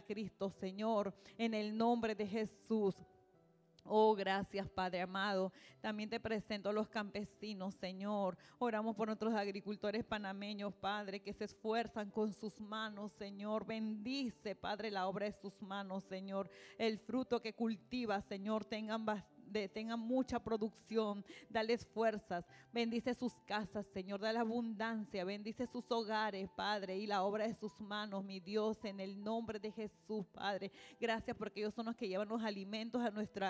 Cristo, Señor, en el nombre de Jesús. Oh, gracias, Padre amado. También te presento a los campesinos, Señor. Oramos por nuestros agricultores panameños, Padre, que se esfuerzan con sus manos, Señor. Bendice, Padre, la obra de sus manos, Señor. El fruto que cultiva, Señor, tengan mucha producción, dales fuerzas, bendice sus casas, Señor, dale abundancia, bendice sus hogares, Padre, y la obra de sus manos, mi Dios, en el nombre de Jesús, Padre. Gracias porque ellos son los que llevan los alimentos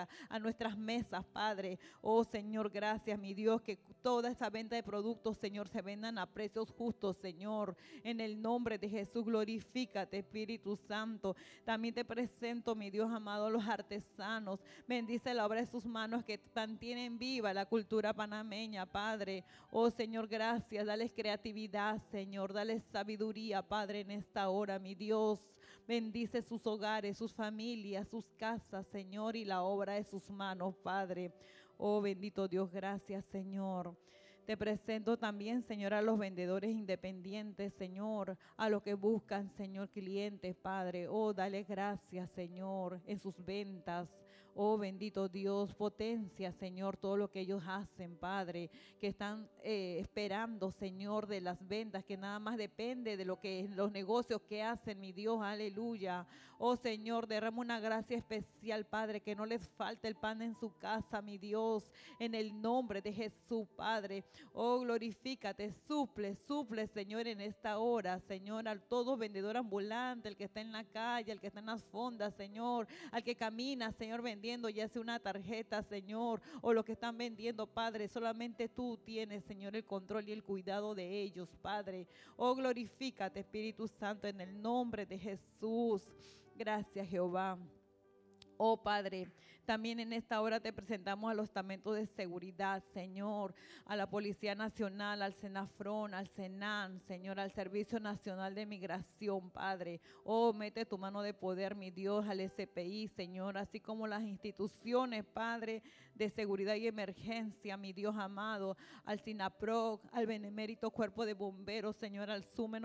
a nuestras mesas, Padre. Oh, Señor, gracias, mi Dios, que toda esa venta de productos, Señor, se vendan a precios justos, Señor, en el nombre de Jesús. Glorifícate, Espíritu Santo. También te presento, mi Dios amado, a los artesanos. Bendice la obra de sus manos que mantienen viva la cultura panameña, Padre. Oh, Señor, gracias. Dales creatividad, Señor. Dales sabiduría, Padre, en esta hora, mi Dios. Bendice sus hogares, sus familias, sus casas, Señor, y la obra de sus manos, Padre. Oh, bendito Dios, gracias, Señor. Te presento también, Señor, a los vendedores independientes, Señor, a los que buscan, Señor, clientes, Padre. Oh, dale gracias, Señor, en sus ventas. Oh, bendito Dios, potencia, Señor, todo lo que ellos hacen, Padre, que están esperando, Señor, de las ventas, que nada más depende de lo que los negocios que hacen, mi Dios, aleluya. Oh, Señor, derrama una gracia especial, Padre, que no les falte el pan en su casa, mi Dios, en el nombre de Jesús, Padre. Oh, glorifícate, suple, Señor, en esta hora, Señor, al todo vendedor ambulante, el que está en la calle, el que está en las fondas, Señor, al que camina, Señor, vendiendo ya sea una tarjeta, Señor, o lo que están vendiendo, Padre. Solamente tú tienes, Señor, el control y el cuidado de ellos, Padre. Oh, glorifícate, Espíritu Santo, en el nombre de Jesús. Gracias, Jehová. Oh, Padre, también en esta hora te presentamos a los estamentos de seguridad, Señor, a la Policía Nacional, al Senafrón, al Senan, Señor, al Servicio Nacional de Migración, Padre. Oh, mete tu mano de poder, mi Dios, al SPI, Señor, así como las instituciones, Padre, de seguridad y emergencia, mi Dios amado, al SINAPROC, al Benemérito Cuerpo de Bomberos, Señor, al SUME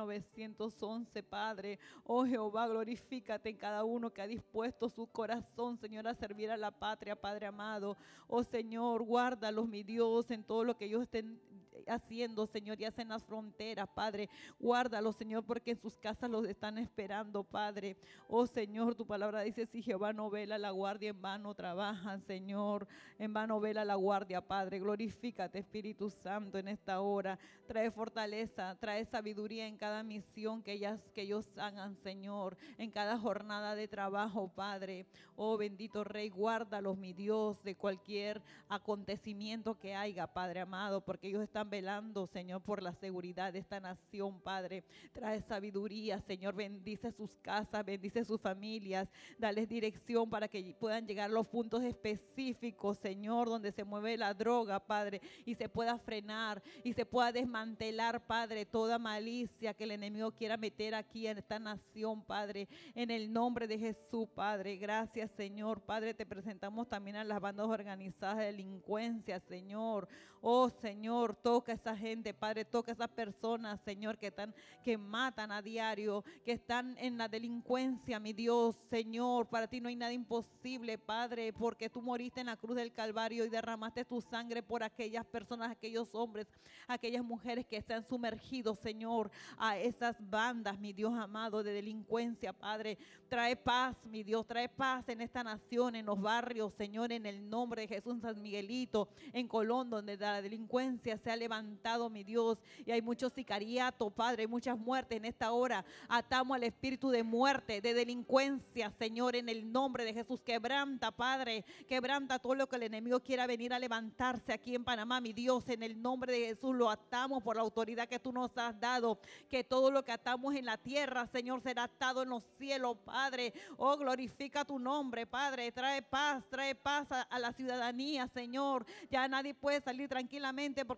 911, Padre. Oh, Jehová, glorifícate en cada uno que ha dispuesto su corazón, Señor, a servir a la patria, Padre amado. Oh, Señor, guárdalos, mi Dios, en todo lo que ellos estén haciendo, Señor, ya sea en las fronteras, Padre. Guárdalos, Señor, porque en sus casas los están esperando, Padre. Oh, Señor, tu palabra dice, si Jehová no vela la guardia, en vano trabajan, Señor. En vano vela la guardia, Padre. Glorifícate, Espíritu Santo, en esta hora. Trae fortaleza, trae sabiduría en cada misión que ellos hagan, Señor, en cada jornada de trabajo, Padre. Oh, bendito Rey, guárdalos, mi Dios, de cualquier acontecimiento que haya, Padre amado, porque ellos están velando, Señor, por la seguridad de esta nación, Padre. Trae sabiduría, Señor, bendice sus casas, bendice sus familias, dales dirección para que puedan llegar a los puntos específicos, Señor, donde se mueve la droga, Padre, y se pueda frenar y se pueda desmantelar, Padre, toda malicia que el enemigo quiera meter aquí en esta nación, Padre, en el nombre de Jesús, Padre. Gracias, Señor, Padre, te presentamos también a las bandas organizadas de delincuencia, Señor. Oh, Señor, toca a esa gente, Padre, toca a esas personas, Señor, que matan a diario, que están en la delincuencia, mi Dios, Señor. Para ti no hay nada imposible, Padre, porque tú moriste en la cruz del Calvario y derramaste tu sangre por aquellas personas, aquellos hombres, aquellas mujeres que están sumergidos, Señor, a esas bandas, mi Dios amado, de delincuencia, Padre. Trae paz, mi Dios, trae paz en esta nación, en los barrios, Señor, en el nombre de Jesús. San Miguelito, en Colón, donde la delincuencia se ha levantado, mi Dios, y hay mucho sicariato, Padre, hay muchas muertes en esta hora. Atamos al espíritu de muerte, de delincuencia, Señor, en el nombre de Jesús. Quebranta, Padre, quebranta todo lo que el enemigo quiera venir a levantarse aquí en Panamá, mi Dios, en el nombre de Jesús. Lo atamos por la autoridad que tú nos has dado, que todo lo que atamos en la tierra, Señor, será atado en los cielos, Padre. Oh, glorifica tu nombre, Padre. Trae paz a la ciudadanía, Señor. Ya nadie puede salir tranquilamente porque si no hay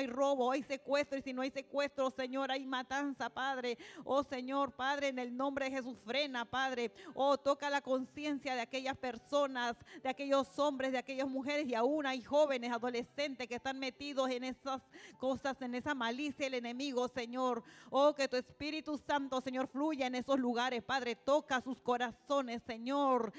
hay robo, hay secuestro, y si no hay secuestro, Señor, hay matanza, Padre. Oh Señor, Padre, en el nombre de Jesús, frena, Padre. Oh, toca la conciencia de aquellas personas, de aquellos hombres, de aquellas mujeres, y aún hay jóvenes, adolescentes que están metidos en esas cosas, en esa malicia del enemigo, Señor. Oh, que tu Espíritu Santo, Señor, fluya en esos lugares, Padre. Toca sus corazones, Señor.